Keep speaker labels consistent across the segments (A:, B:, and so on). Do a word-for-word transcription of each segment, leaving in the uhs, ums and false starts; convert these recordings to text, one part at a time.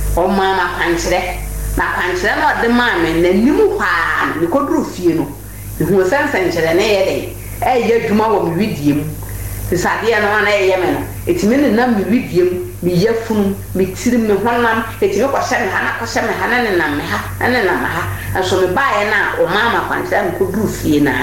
A: o mama kwankyere na kwankyere na de maame na nimu kwa ni koduru fie no hu sansan kyere na ye de e ye adwuma wo me widie mu tisade no na ye me no etimi ne nam me widie mu me yafunu me tiri me honam etimi ko hye me hana ko hye me hana ne nam me ha ene nam ha aso me baaye na o mama kwankyere me koduru fie na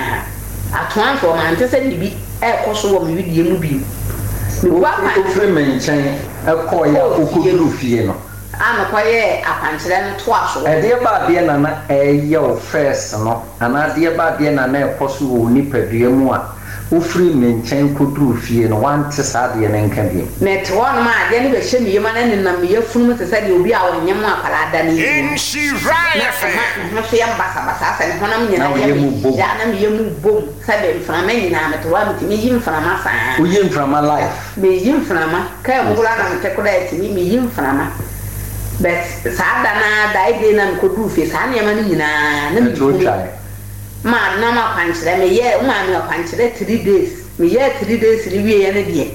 A: atoan so man tese ni bi e koso wo me widie mu bi me wa
B: ko fre me nchen e ko ya okoduru fie no
A: ana ko ye akwankyere no to aso
B: e de ba de na na e ye o first no ana de ba de na na e koso wo ni padua mu a o fre me nchen koduru fie no wan te sa de ne nka bi
A: net won ma de ne be hye me yema na ne nam ye funu te sa de obi a wonyem akala da ne
C: in she right
A: ma fe yam basa basa sa ne honam nyina
B: ye
A: ya na me yemu bom sa be mframa nyina me to wa me timi yim mframa sa
B: o yim mframa life
A: me yim mframa ka mo gura na me te koda timi me yim mframa but sa da na da ide na me kodu fe sa ne ma ni nyina na me
B: to try
A: ma na ma kwankyere me ye ma me kwankyere three days me ye three days ri wie ye ne de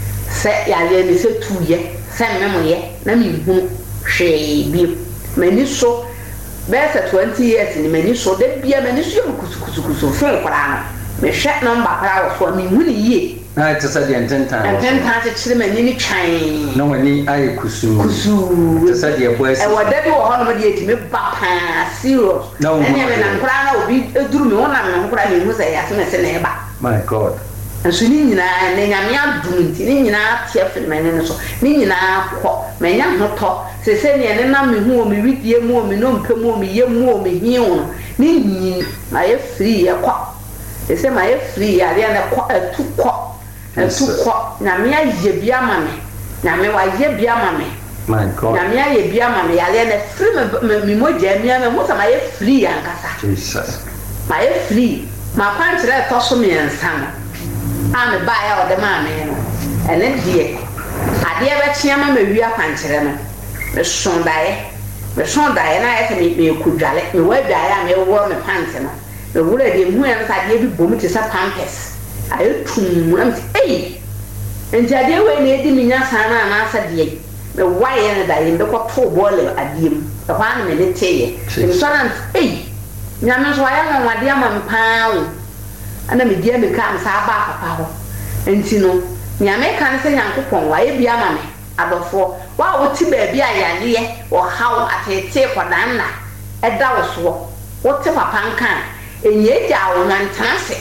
A: se ya le ni se two ye se me mo ye na me hu hwe bi me ni so be se twenty years ni me ni so de bia me ni so yo kusu kusu fe kwara no me hwe number kwara wo so me hu ni ye
B: na te sa de ententan
A: ententan se chire me ni ni twan
B: no wani ayi kusu
A: kusu
B: te sa de boys
A: e wada bi wo hono me de etime ba pa serious ene me na nkura na obi eduru me wona me nkura me hu se ya se me se na e ba
B: my god
A: nso ni nyina ne nyame adum nti ni nyina tie fe me ne so ni nyina kɔ me nya hoto se se ne ne na me hu o me widie mu o me no mpe mu o me ye mu o me hiu ni nyi ma ye free ye kɔ se se ma ye free ya re na kɔ atu kɔ atu kɔ nyame aye bia ma me nyame wa ye bia ma me
B: my god
A: nyame aye bia ma me ya re na free me me moja mi me mo ma ye free ya nkasa
B: jesus
A: ma ye free ma kwankyere to so me nsa no a me ba ya o de ma me no ene die ade e be chia ma me wi akwankyere no me son dae me son dae na e se me me kudwale me wa dwae a me wo me pants no me wura de mu ya sa de bi bom ti sa pampers ayo tum am ei enti ade we na edi minya sana na asa de me wa ye na dae me ko to bole adiem e kwa na me le teye me so na ei nyame so ya na wade ama me paawo ana me dia me ka am sa ba papa ho enti no nyame kan se yankopon wa ye bia ma me adofo wa wo ti ba bia ya ne wo hawo atete kwadan na eda wo so wo ti papa nka enye ja wo nantana se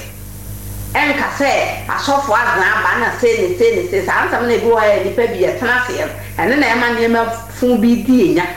A: enka se asofo azan ba na se ne se ne se sa ansam na bi wa ya ni pa bi ya tana se ene na e ma ne ma fun bi di enya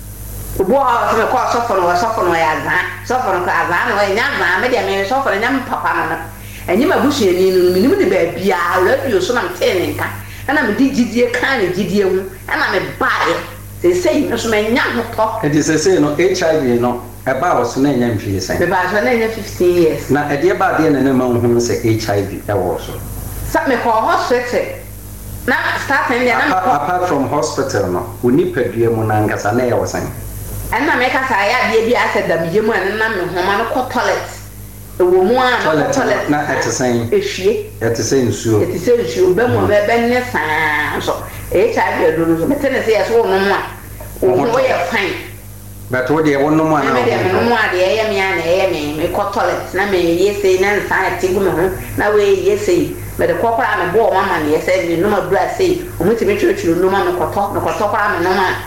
A: obo a se ko asofo no asofo no ya azan asofo no ka azan no enya azan me de me asofo no nyam papa no enyi ma busu eni no minim de ba bia radio so na mtene nka ana me di gidie kan ne gidie hu ana me bae se sei no so me nya hoto
B: it is say no H I V no e ba wo so na nya mfie sai
A: me ba so na nya fifteen years
B: na e de ba de na na ma hu se H I V e wo so
A: sa me ko hospital na start en na
B: apart, apart from hospital no uni padua mu na ngasa na e wo san
A: ana me ka sa ya bia bia ase da bie mu ana na me homa no ko toilet e wo mu a
B: toilet, toilet na etesan
A: ehwie
B: etesan nsuo
A: etesan nsuo be mo be be ne san so H I V do no so me tene se yes wo no mu a wo ye fine
B: but wo de wo no mu a na
A: me de no mu a de ye me ana ye me me ko toilet na me ye se na san atigu me ho na we ye se me de kokora me bo mama ne ye se me no ma bra se o mu ti me twetwe no ma me koto me koto kora me no ma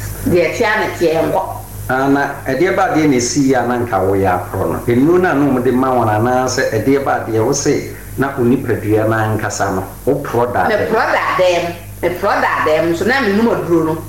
A: de tia na tia enko
B: ana ede ba de ne si ya na nka wo ya pro no enu na no mo de ma wona na se ede ba de wo se na oni padua na nka sa no wo pro da
A: me pro da dem me pro da dem so na me no maduro no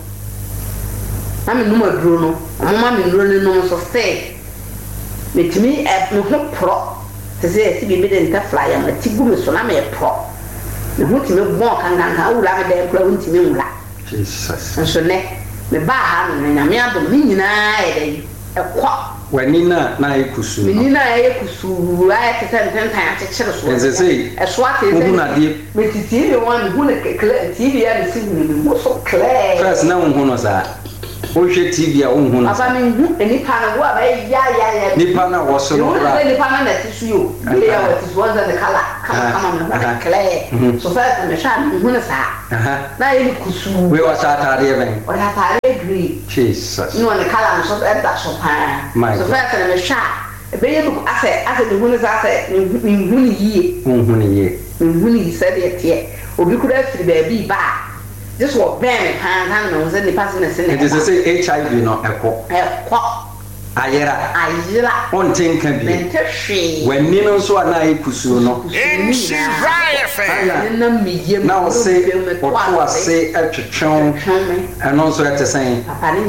A: na me no maduro no mo ma me no no so se me timi e me ho pro se se si bi me de nta fly am atigu me so na me pro me ho timi bon kan kan ka wura me dem pro ntimi wura
B: jesus
A: so ne me ba ha no nyame adom ni nyina e dey e kwa
B: wani na na ekusu
A: ni na e kusu a te san tan tan a chekere so
B: eze sei
A: e so ate
B: hu na die
A: me titi be wan hu na kekle tv ya be sigu ni mo so clear
B: first na hu no sa o hwe tv a hu no
A: aba me hu eni pa na wo aba ya ya ya
B: ni pa na wo so no
A: ra ni pa na na tisu yo be ya wo tisu wanza the color kama kama me hu clear so first me sha hu na sa
B: aha
A: na e kusu
B: we wa sa tare ben
A: o ya tare green
B: Jesus.
A: No one color so that's so fine. So first and a shot. A baby I said, I said, when I said, in Huni ye, in Huni said it yet, or we could have to be back. This was very hand animals and the passing a sin.
B: It is a say H I V not a quack. Ayera,
A: Ayera,
B: on ten can be. When Nino so a nai pusuno, now say what was say at the chong and also at the same.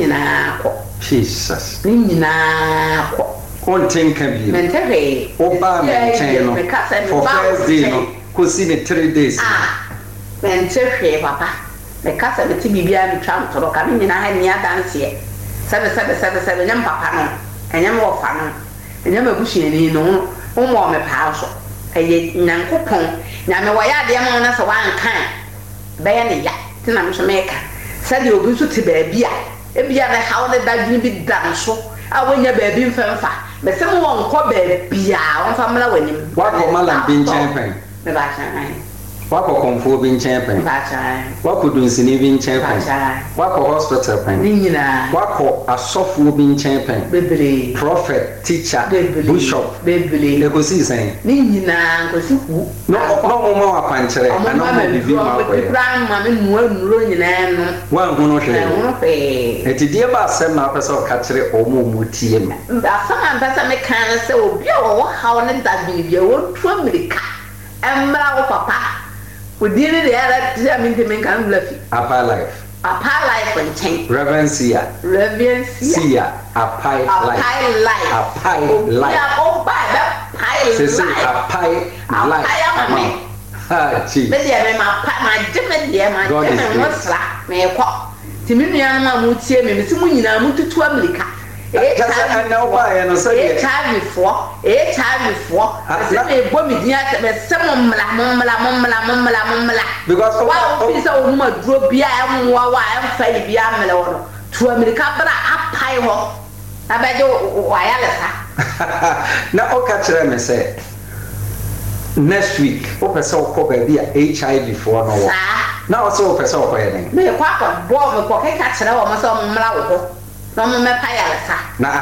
B: Jesus. On ten can be. Oba maintain for first day, could see the three days.
A: Ah, then papa. The casa the T B B and Trump to coming in. I had near dance here. Seven, seven, seven, seven, young papa, and young more fun, and young bushy and you know, or more my house. A young coupon, Yama, why are the among us a one kind? Bayan ya, Tinam Jamaica. Said you go to Tibet, if you have a how that you be done so. I win your baby from far, but someone called baby, on family winning.
B: What for Malam being champion? The Bachan. What for Kung Fu being champion? What could do in being champion? What for hospital pen? What for a software being champion? Prophet, teacher, bishop, they could see saying, Nina, no more puncher, and no more one who not pay. It is dear about seven hours of catcher or more team. Some ambassador mechanics so yo, how that be your twelve minute and papa. We did it there, I mean, to make a bluffy. Upper life. Upper life and change. Reverencia. Reverencia. A pie life. A pie life. A pie life. Oh, by that pie life. A pie life. I am a man. Ah, gee. But yeah, my pie, my different dear, my different was slap. May a walk. Timinian would see me, Miss Munina, Mutu to America. I know why, and I said, a time before, a time before, let me bomb it yet, some mumla, mumla, mumla, mumla. Because one piece of woman drew behind while I am fairy beyond Melon to America, but I pie walk. I bet you wireless. Now, I'll catch them and say, next week, Opa so called be a H I V for no. Now, so for so wedding. May a quack of bomb for catch it over some mouth. No, my payasa. Now,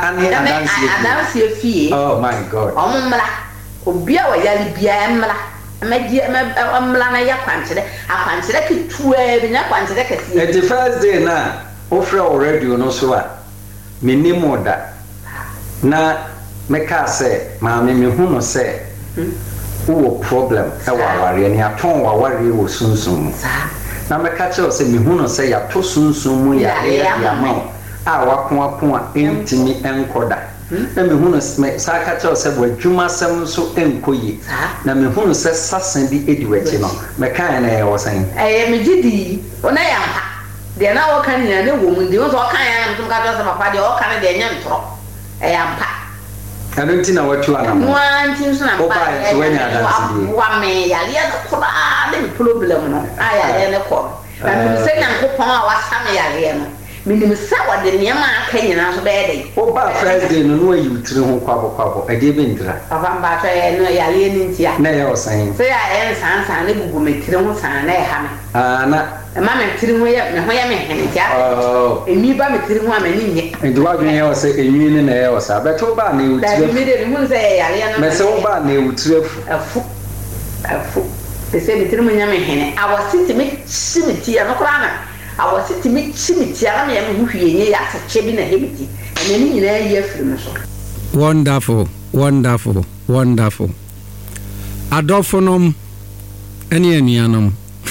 B: I announce your fee. Oh, my God. Oh, Mala, who be our yelly biamla. My dear Mlana Yapanche, I fancy that it two in Yapanche. The first day now, offer already, no so what. Minimo that. Now, Meka say, Mammy, whom say, who problem, a worry, and your tongue or worry will soon soon. Now, Meka say, me who say, ya to soon soon, ya, ya, ah, wakwa intimi enkoda na me hunu sa ka che se bo adwuma sem so enkoyi na me hunu se sasan bi edi wachi no me kan na e wo san eh me gidi ona ya mpa de na wo kan na ne wo mu de wo so kan ya ntum ka do se papa de wo kan de nya ntoro eh ya mpa anu ntina watu ana mo antin so na mpa e so nya dansi di wa me ya le ko ba de problem no aya ya ne ko na me se nya ko pon a wa sam ya le no minimum sawa de niama aka nyina so be dey o ba first day no no ayi tire ho kwabo kwabo ade be ndira aba mba to e no ya le ni ntia na ya osan se ya en san san ne gugu me tire ho san na e ha me ah na ma me tire ho ya me ho ya me hen tia oh emi ba me tire ho a me ni nye ndi wa dwen ya o se enwi ni na ya o sa be to ba na e tire da mi de mu se ya le no me se o ba na e tire afu afu se se me tire ho nya me hen a wo siti me simiti ya no kra na I was sitting me chimity, I am who ye at a chibin a hibity, and any year from us. Wonderful, wonderful, wonderful. Adolphonum, any anianum.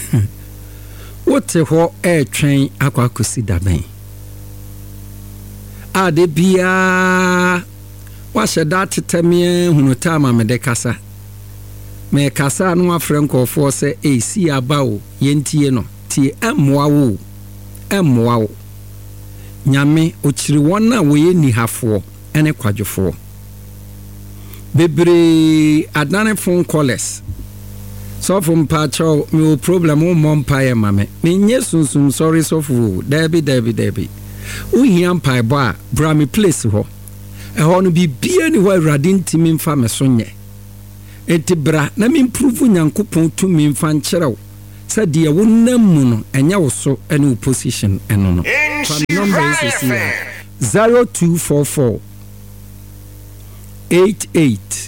B: What a whole air train aqua could see that bay. Ah, de bia. What's a dat to tell me who no time I'm a decasa? Me casa no franco for say a see a bow, yentieno, ti em Emwao Nyame ochiri wona we ni hafo ene kwadwofo bebre adane phone callers so from patrol me problem o mompae mame me nye sunsun sorry so fu debi debi debi uhia mpai bo a bra me place ho e ho no bibia ni ho awrade ntimi mfa me so nye enti bra na me improve nyankopon tu me mfa nkyerɛw
D: sɛ deɛ wonam mu no ɛnyɛ wo so ɛne wo position ɛno no zero two four four eight eight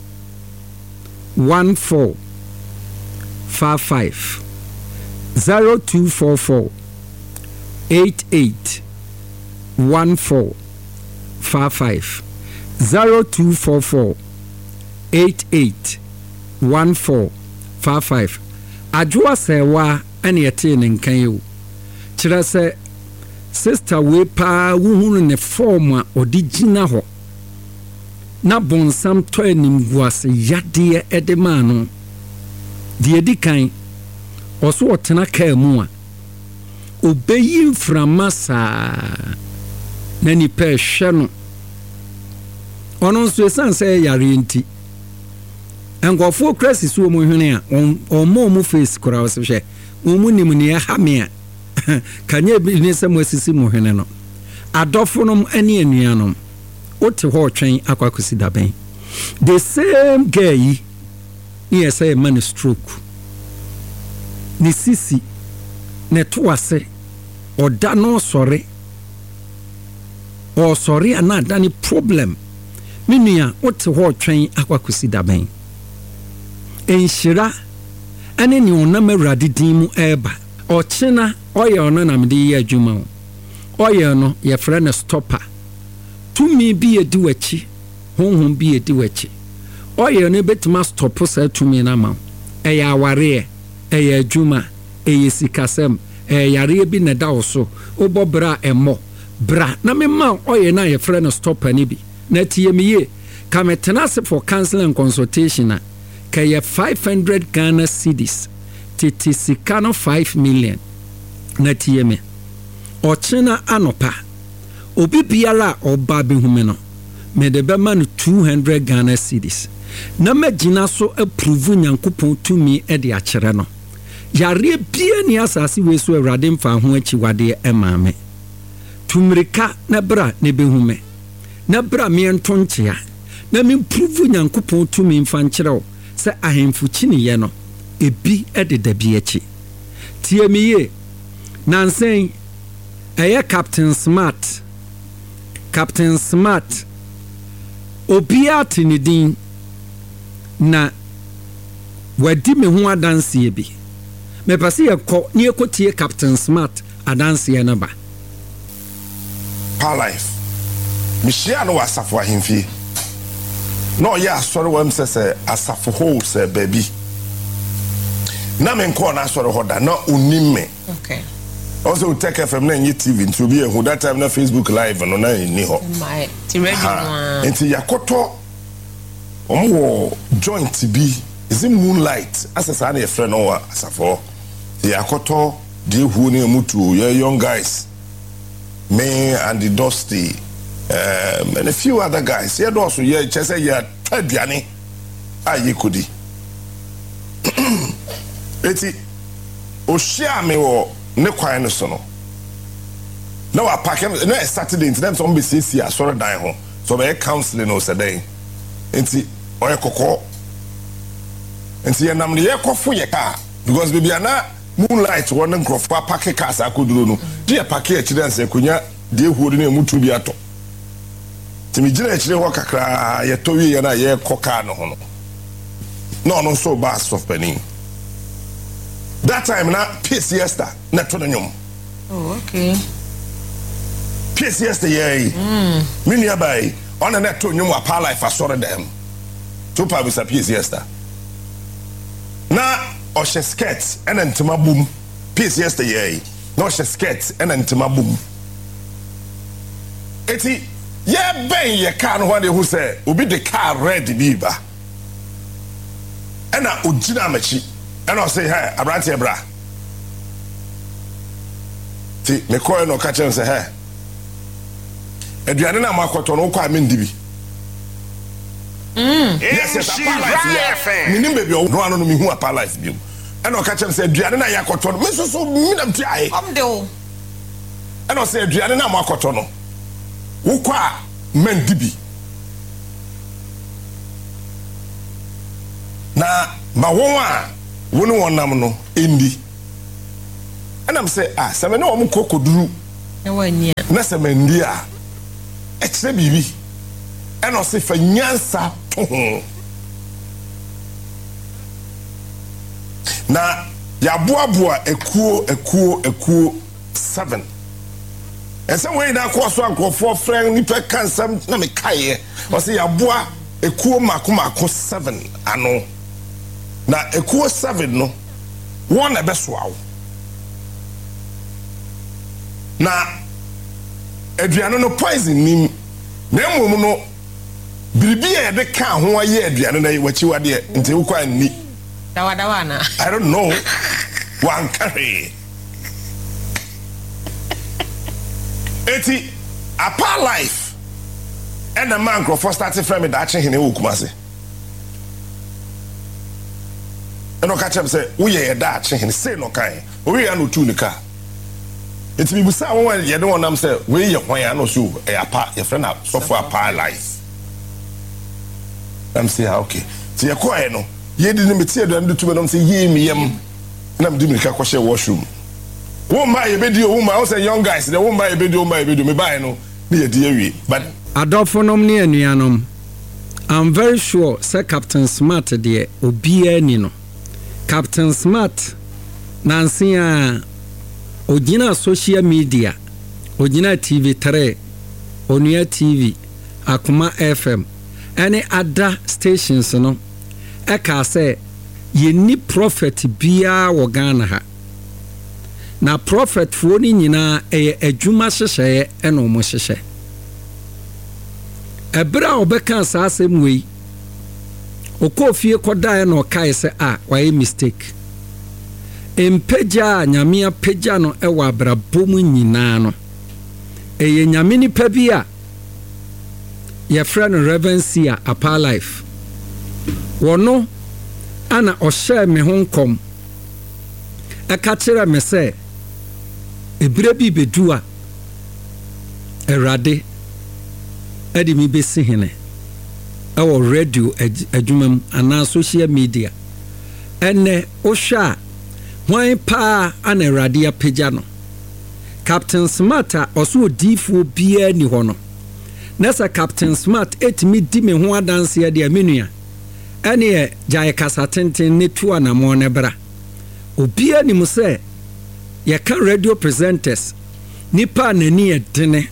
D: one four five five zero two four four eight eight one four five five zero two four four eight eight one four five five adwoa sewa ane yete ne nkan yo kire se sister we pa wohunu ne form a odi gina ho na bonsam to animguase yade ede ma no de edi kan oso otena ka mu a obeyi mframa saa na ni pe hwe no ono nso esan se yare nti enkofo krasi so mo hwene a omo mo face kora wo se hwe omo nim ne ha me a kanye bi ne se mo asisi mo hwene no adofo nom ane anuanom ote ho twen akwakosi daben the same guy ni say man stroke ni sisi ne to ase oda no sore o sore ana da ni problem minua ote ho twen akwakosi daben enhira ane ni onam awrade din mu eba ochina oye ono na mede ye adwuma oye no ye frɛ no stopper tumi bi edi wachi honhom bi edi wachi oye no betuma stop sa tumi na ma eya aware eya adwuma eya sikasem eya yare bi na da oso obobra emo bra na me ma oye na ye frɛ no stopper ni bi na tie me ye kametena se for counseling and consultation na kaya five hundred Ghana cedis titi sikano five million na tie me ochina anopa obi biara oba behume no me de be man two hundred Ghana cedis na magina so approve nyankopon tumi e de akere no yare bia ni asase we so awrade mfa ho achi wade e maame tumrika na bra ne behume na bra me ntonchea na me prove nyankopon tumi mfa nkyerɛ se ahemfu chini ye no ebi ede da bi achi tie me ye nansen eye Captain Smart Captain Smart obi atinidin na wadi me ho adanse bi me pase ye kɔ ne ekotie Captain Smart adanse na ba
C: pa life mishia no wasafo ahemfie no ya asore wam sese asafo ho se baby na me nko na asore hoda na onime okay also take F M na nyi T V to be who that time na Facebook live no na ni ho my ti ready one enti yakoto omwo joint bi is it moonlight asesa na ye friend no asafo yakoto de hu na mutu ye young guys me and the Dusty Um, and a few other guys. Yeah, also yeah, just say yeah, aduane aye kodi. Eti o share me wo ne kwan no so no. Na wa pack no Saturday into them some be sisi asore dan ho. So be counseling no say. Enti oye kokko. Enti ye nam ne ye kofo ye ka because baby ana moonlight one nkrofo pack cars akoduro no. Dia pack e chire nse konya de huori na mutu bi ato. Timi jina chire ho kakra ye towi ye na ye koka no ho no no no so bass of penny that time na P siesta na to no nyom oh okay P siesta ye mm me nia bai ona na to nyom apa life asore dem to pa bisa P siesta na o she skirt and ntima boom P siesta ye no she skirt and ntima boom eti yeah, ben ye car no one who say obi the car red biba. And na ojina machi. And I say hey, abrante bra. Ti me call no catch and say hey. Eduane na makoto no kwa mendi bi. Mm. Yes, yes, apa life. Minim baby no anu no mi hu apa life bi. And I catch and say eduane na yakoto no. Me so so mi nam ti ai. Am de o. And I say eduane na makoto no. Ukwa mendibi na ma won a wonu wonam no endi and I'm say ah se me no mo kokoduru
E: e wanya
C: na se me ndi a e kire bibi e no se fa nyansa na ya boaboa ekuo ekuo ekuo seven ese we na kwa so ankofo friend nipa kansam na me kaye o se ya boa ekuo makomako seven ano na ekuo seven no won ebeso awo na aduane no poison nim na emom no biribi e de ka ho aye aduane na wachi wade nti ukwa ni
E: dawa dawa na
C: I don't know one carry eti apa life and the man go for started from that chin hene wokumase eno ka chem say wo ye da chin hene say no kan o we ya no tu ni ka eti bi busa won ye de wonam say we ye hwan ya no so e apa ye friend na so for apa life I'm say okay ti ye ko e no ye di ni meti edo am tu be no say ye mi yem na mdi mi ka ko she washroom wo ma ye be di o ma o say young guys the wo ma ye be di o ma ye be di me buy no na ye di awie but
D: adolfonom ne anuanom I'm very sure say Captain Smart de obia ni no Captain Smart nansi a ogina social media ogina T V three onua T V akuma F M any other stations no e ka say ye ni prophet bia wo Ghana ha na prophet fo ni nyina e adwuma hyehye e no mo hyehye ebra obeka asasem wei okofie kodae no kai se a why mistake empeja nyamia peja no e wa abrabom nyina no eye nyame ni pa bi a ye friend Reverend a apa life wono ana ohye me honkom e ka kire me se ebire bi bedu a erade edi mi besi hene ewo radio adwumam ana social media ene ohwa hwan pa ana erade apagya no Captain Smart oso odifu bia ni ho no nessa Captain Smart etimi di me ho adanse ya de amenua ene e jaye kasa tenten ne tu anamo ne bra obia ni mu se ye ka radio presenters nipa nani edene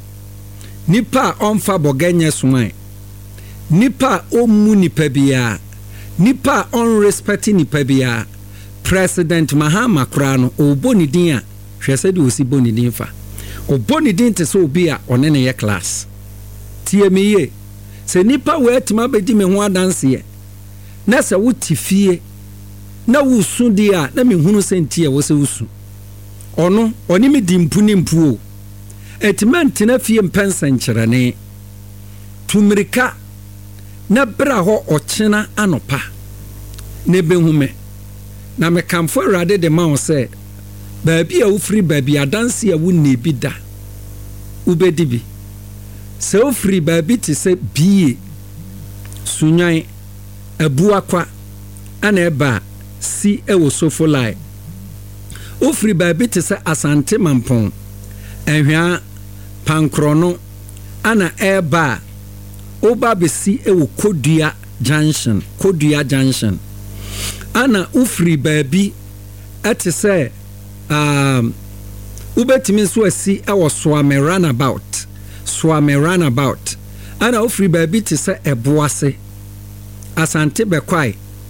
D: nipa onfa boganya sumai nipa omu nipa bia nipa on respect nipa bia President Mahama Kurano oboni din a hwese de osi boni din fa oboni din te so obi a one ne ye class tie me ye se nipa wetima bedi me ho adanse ye na se wutifie na wusu di a na me hunu sentie wo se wusu ono oni me dimpu ni mpu o etimant na fie mpensa nkyerane tumirika na bra ho ochena anopa ne behume na me kamfo rade de ma wo se baabi a ufri baabi adanse a wunne bi da ubedibi se ufri baabi ti se bie sunyan abuakwa ana eba si ewo sofolai ufri baabi ti se asante mampon ehwa pankrono ana eba oba besi ewo Kodua Junction Kodua Junction ana ufri baabi ati se um ubetimi so asi ewo Swame Runabout Swame Runabout ana ufri baabi ti se eboase asante bekwai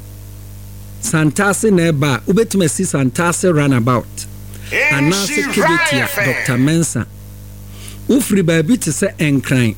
D: Santase neba ubetimi asi Santase Runabout anase kebetia Doctor Mensa ufri baabi ti se enkran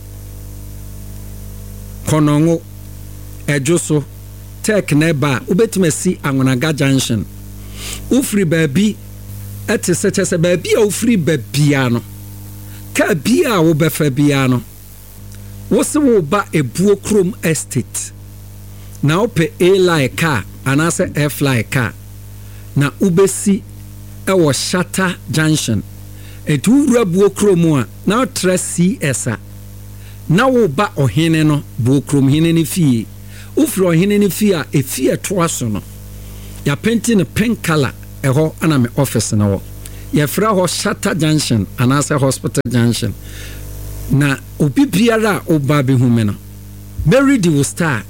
D: konongo ejoso tek neba ubetimi asi Angonaga Junction ufri baabi eti se chese baabi a ufri baabia no ka bia wo befa bia no wo se wo ba ebuo krom estate na ope A like car anase F like car na ubesi ewo Shatta Junction etu wura buo krom a na tra C S a na wo ba ohene no buo krom hene ne fie ufri ohene ne fie a efie to aso no ya painting a pink color eho ana me office na wo yɛfrɛ hɔ Shatter Junction anaasɛ Hospital Junction na obi biara a oba bɛhu me no Mary di wo star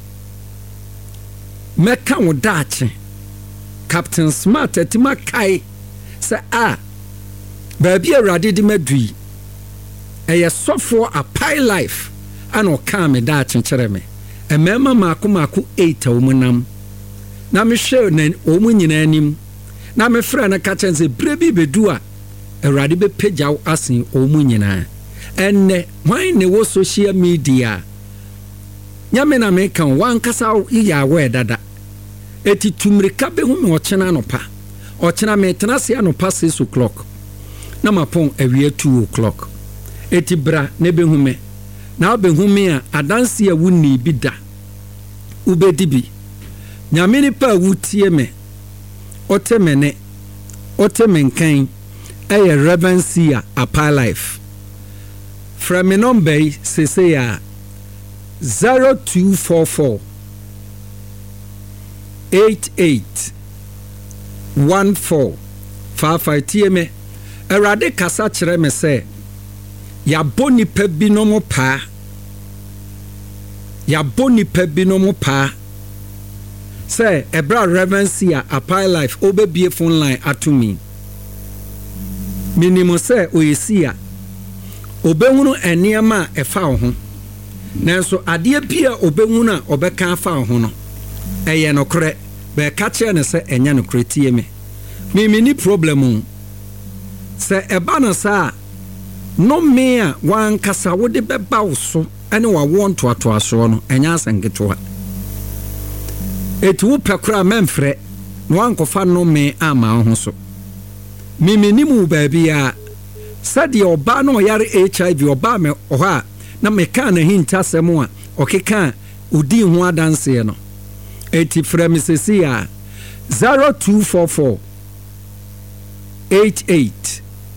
D: mɛka wo daakye Captain Smart atima kai sɛ a baabi Awurade de madui ɛyɛ sɔfoɔ Apai Life ana ɔka me daakye kyerɛ me ɛmɛma maako maako eight a wɔn nam na mehwɛ na wɔn nyinaa anim na mefrɛ no ka kyɛn sɛ bere bi bɛdu a Awurade bɛpagyaw asen wɔn nyinaa ɛnnɛ hwan ne wɔ social media nyame na meka wankasa yɛ awɔ dada eti tumrika bɛhu me ɔkyena anopa ɔkyena me tena se anopa six o'clock na mapɔn awie two o'clock eti bra ne bɛhu me na bɛhu me a adanse a wunni bi da ubedi bi nyame ni pa wutie me ɔte me ne ɔte me nkan ɛyɛ Reverend Apai Life from me number say say a zero two four four eight eight one four five five tie me Awurade kasa kyerɛ me sɛ yabɔ nipa bi no mo paa yabɔ nipa bi no mo paa sɛ ɛbra Reverend Apai Life obebie phone line ato me minimo sɛ oyesi a obehunu eniama ɛfa wo ho nanso adeɛ bia obehunu a obɛka afa wo ho no ɛyɛ nokore bɛka kyerɛ ne sɛ ɛnya nokore tie me mimi ni problem sɛ ɛba no saa no me a wankasa wode bɛba wo so ɛne wawo ntoatoasoɔ no ɛnya asanketewa eti wo pɛkora memfrɛ na wankɔfa no me ama wo ho so mimi ni mu baabi a sɛdeɛ ɔbaa no ɔyare H I V ɔbaa me ɔhɔ a na meka na hinta asɛm a ɔkeka odi ho adanseɛ no eti frɛ me sesi a zero two four four eight eight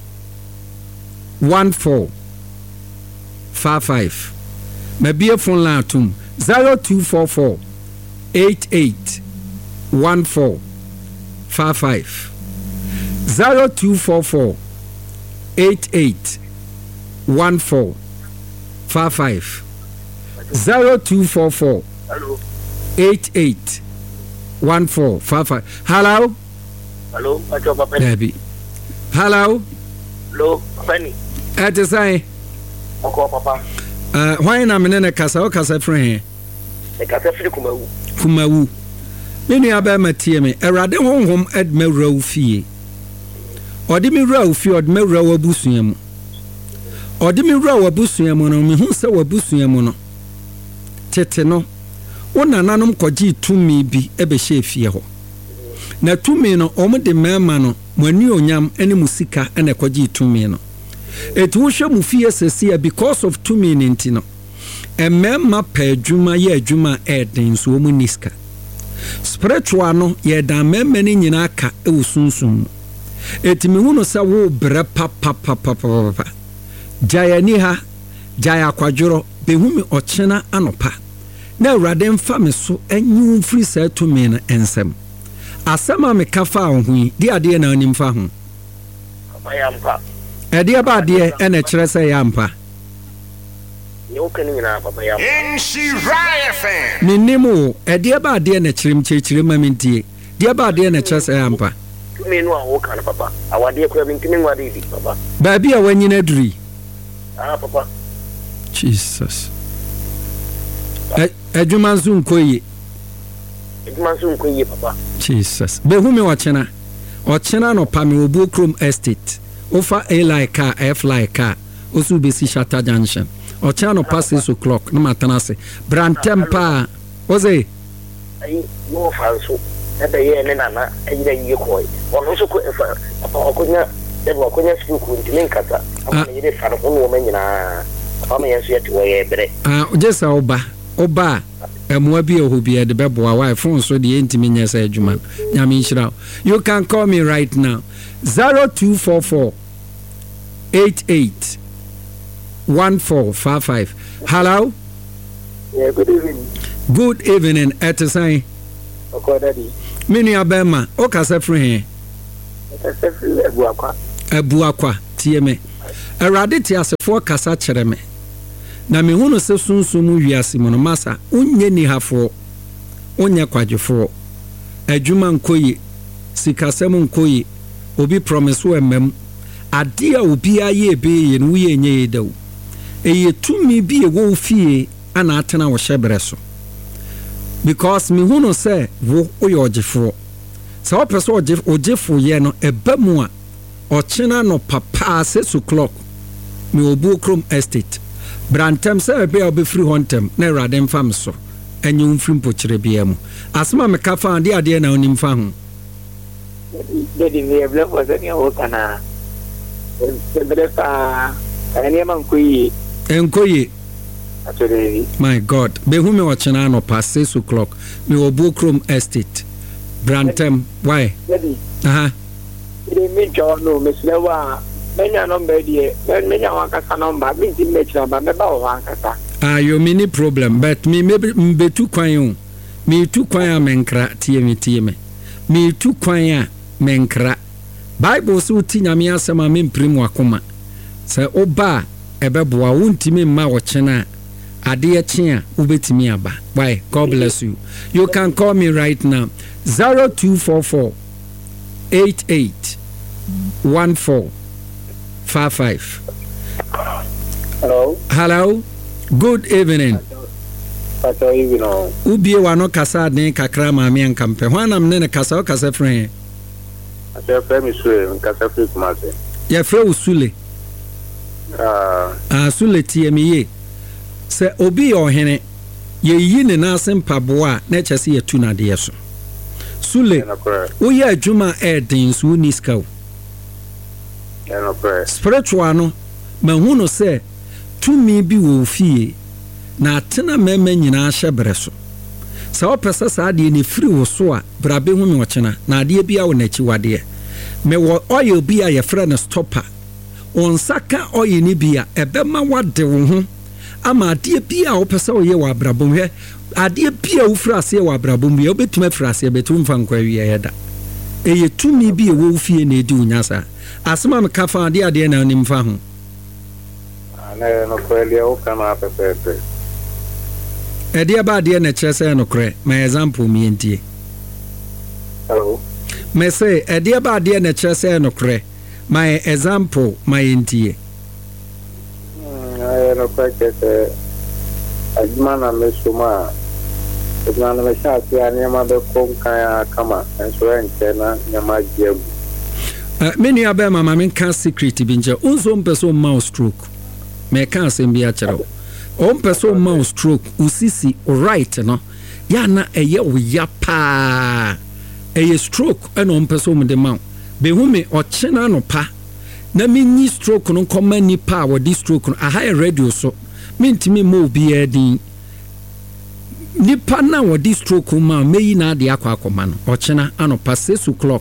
D: one four five five mabie phone line atum zero two four four eight eight one four five five zero two four four eight eight one four five five zero two four four eight eight one four five five. Hello.
F: Hello. Acho papa.
D: Debbie. Hello.
F: Hello. Penny.
D: Ate say.
F: Oko papa.
D: Uh, why na me na kasa o kasa friend?
F: E kasa firi kumawu.
D: Kumawu. Me nua ba matie me. Erade honhom edmawura wo fie. Odi mi wura wo fie odi mawura wo abusua mu. Odi mi wura wo abusua mu no me hu se wo abusua mu no. Tete no. Wona nanom kɔgye tumi bi ɛbɛhyɛ fie hɔ na tumi no ɔmo de mɛma no mani onyam ɛne musika ɛna kɔgye tumi no etu wo hwɛ mu fie sesia because of tumi ne nti no ɛmɛma pɛ adwuma yɛ adwuma ɛden so ɔmo niska spiritual no yɛ dan mɛma ne nyina ka ɛwɔ sunsum eti me hu no sɛ wo brɛ pa pa pa pa pa pa jaya ni ha jaya kwadworo behu me ɔkyena anopa na Awurade mfa me so enyu free say to me na ensem asema me kafa ho yi di ade na anim fa ho
F: yampa
D: e de ba de e na kire say yampa
F: ye o kan nyina papa yampa
C: in she riot fan
D: minimo e de ba de na kirim chechire ma mintie de ba de na kire say yampa
F: me no a wo kan papa awade ko bintimi ngwade di papa
D: ba bia wanyina duri
F: ah papa
D: Jesus adwuma nso nkoye
F: adwuma nso nkoye papa
D: Jesus behu me ochena ochena no pa me obu krom estate ofa a like car f like car osu be si Shatter Junction ochena no pass six o'clock no matana se brantempa oze
F: ai no fanso e be ye ne nana ayira yiye koy ono so ko papa okonya e bo okonya school ko ntimi nkata akona yire fa no no manyina papa me yeso yete wo ye bere
D: ah ojesa oba oba emwa bi oho bi de beboa wa phone so de entimi nyesa adwuma nyame nhyira. You can call me right now zero two four four eight eight one four five five. Hello.
F: Yeah, good evening.
D: Good evening Etisan.
F: Okay, daddy.
D: Mini abema o kasa free he.
F: Kasa free ebuakwa.
D: Abuakwa tie me. Awurade te asefo kasa kyerɛ me. Na me hunu se sunsun wiase mu no masa unye ni hafo. Unye kwadwefo. Adwuma nkoyi, sikasɛm nkoyi, obi promise wo emem. Ade a obi aye be ye no ye nye dawo. Eye tumi bi e wo fie ana atena wo hyebere so. Because me hunu se wo oyojefo. Sa wo pese ojefo ye no eba mu a ochina no papa six o'clock me obu krom estate. Brantem se be obefri hontem na Awurade mfam so. Enye mfiri mpokyere bia mu. Asema me ka fa ade ade na onim fa ho.
F: Dedi me bla for se o kana. Sebrefa ene man kuyi.
D: Enkoyi.
F: Atore.
D: My God. Be hu me ochina no past six o'clock. Me obu krom estate. Brantem why?
F: Dedi.
D: Aha.
F: Ide mi jo no me slewa. Menya number die. Menya wakasa number. Mi ti me chamba me ba wakasa.
D: Ah, you mini problem, but me maybe be too kwan me too kwan menkra tie me tie me. Me too kwan menkra. Bible so ti nyame asema me mprim wakoma. Se oba ebeboa wontimi mma wo chena ade ye chea ubetimi aba. Why? God bless you. You can call me right now. zero two four four eight eight one four five five.
F: Hello.
D: Hello. Good evening.
F: Good evening.
D: Ubie wano kasa den kakra maami ankampe. Hwana mnene kasa o kasa friend.
F: Ase friend mi sule, kasa friend kumase.
D: Ya friend usule.
F: Ah.
D: Ah sule tie mi ye. Se obi ohene ye yi ne na sempaboa na kyese ye tu na de yeso. Sule. Wo ye adwuma e den so niska o.
F: No prayer.
D: Spiritual no mahuno se tumi bi wo fie na atena mema nyina hyebere so. Sa opesa sa ade ne firi wo so a brabe hu me ochena na ade bia wo na chi wade. Me wo oil bia ye frɛ no stopper. On saka oil ni bia ebema wade wo ho ama ade bia wo pesa wo ye wa brabom hwe ade bia wo fira se wa brabom bia obetuma fira se betum fa nkwa wie yeda. Eye tumi bi wo fie na edi unyasa. Asema me kafa ade ade na onim fa ho.
F: Na no kweli o kama pepepe.
D: Ede ba ade na kyerese no kre. My example mi entie.
F: Hello.
D: Me say ede ba ade na kyerese no kre. My example my entie.
F: Mm, I no kweke se ajuma na mesuma. Ajuma na mesha ti anyama be kom kan kama. Enso enche na nyama giegu.
D: Uh, many abem mama men can secret binje. Unzo mpeso mouse stroke. Me can say be a chero. On person mouse stroke usisi right no. Ya na eye wo ya pa. Eye stroke and on person with the mouth. Be hu me o chena no pa. Na me ni stroke no come ni pa wo di stroke no a high radio so. Me ntimi mo bi edin. Ni pa na wo di stroke ma me yi na de akwa akoma no. O chena ano pa six o'clock.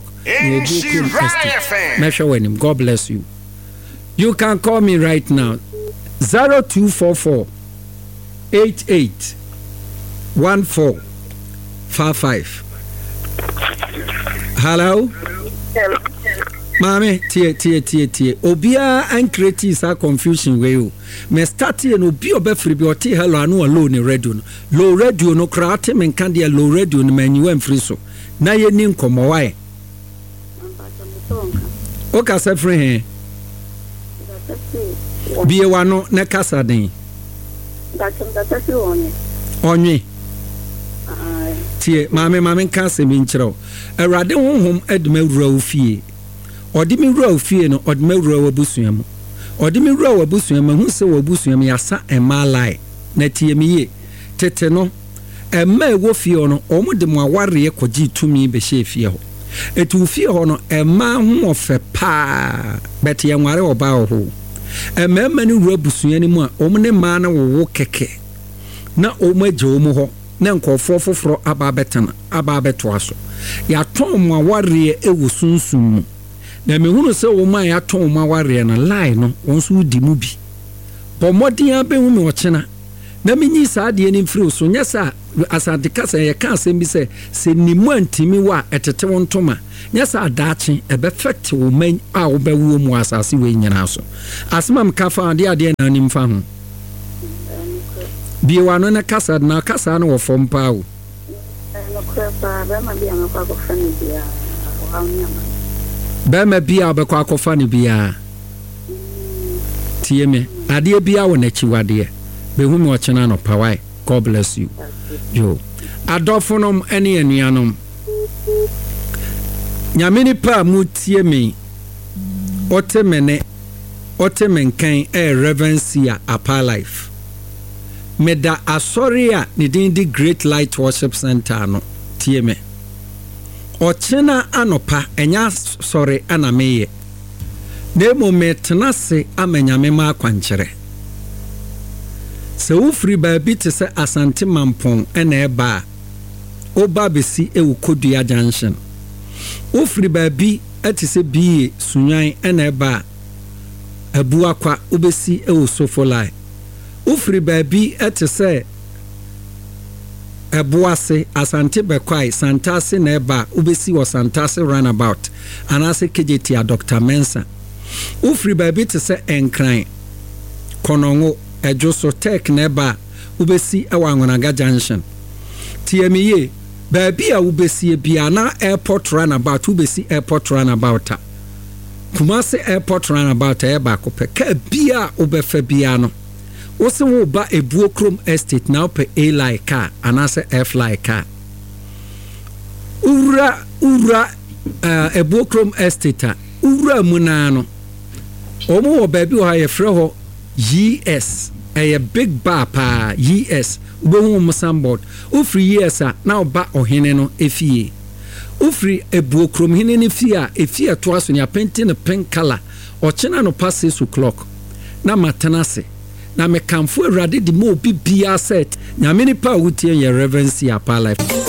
D: God bless you. You can call me right now. zero two four four eight eight one four five five. Hello?
F: Hello.
D: Mame, tie, tie, tie, tie. Obia and create sa confusion way you. Me start here no be obefri bi oti hello anu alone ni radio no. Low radio no krate men kan dia low radio no manu amfri so. Na ye ni nkomo why? O ka se free he. Biye wano ne kasa den. Onye. Tie mame mame kasa mi nkyerɛw. Awurade honhom edme wura ofie. Odi mi wura ofie no odi me wura wabusua mu. Odi mi wura wabusua mu hu se wabusua mu yasa ema lai. Na tie mi ye. Tete no ema ewo fie no omo de mo aware kɔgye tumi be hye fie ho. Etu fie ho no ema ho ofe pa. Bet ye nware oba ho. Ema ma ni wura busua ni mu a omo ne ma na wo keke. Na omo agye omo ho. Na nkɔfo foforo aba betana aba beto aso. Ya ton mo aware ewo sunsun mu. Na me hunu se wo ma ya ton mo aware na lie no won so di mu bi. Po modin abe hu me ochena. na menyi saa de ni mfiri so nya sa asante kasa ye ka asem bi se se nimu antimi wa etete wontoma nya sa adaache ebe effect wo man a wo bewu mu asase we nyina so asmam kafa ade ade na nim fa ho bi wa no na kasa na kasa no wo fom pa wo bema bia obekwa akofa ne bia tie me ade bia wo na chiwade be hu me ochena no pawai. God bless you. Yo. Adofonom ene anuanom. Nyamini pa mutie me. Ote mene ote menkan e reverencia apa life. Meda asoria ni di Great Light Worship Center no tie me. Ochena anopa enya sore ana meye. Nemo metnase amenyame ma kwanchere. Se ufri baabi te se Asante Mampong ene eba oba besi e Ukodua Junction. Ufri baabi ete se biye Sunyan ene eba Abuakwa ubesi e Usofolai. Ufri baabi ete se Abuase Asante Bekwai Santase ne eba ubesi wa Santase Runabout anase kejeti ya Doctor Mensa. Ufri baabi te se Enkran Konongo ejo so tek neba ubesi ewa Angonaga Junction. Tiemiye baabi a ubesi bia na airport runabout ubesi airport runabout. Kumasi airport runabout eba kope ka bia ubefe bia no. Wose wo ba Ebuokrom estate na ope A-Line car anase F-Line car. Ura ura uh, Ebuokrom estate ura munano. Omo wo baabi wo ha ye frɛ ho E S a big bar pa E S wo mu sambod ufri yes a na oba ohene no efie ufri Ebuokrom hene ne fie a efie to aso nya penti ne pink color ochena no pass six o'clock na matenase na mekamfo awurade di mo bibia set nyame ni pa wutie ye reverence ya pa life.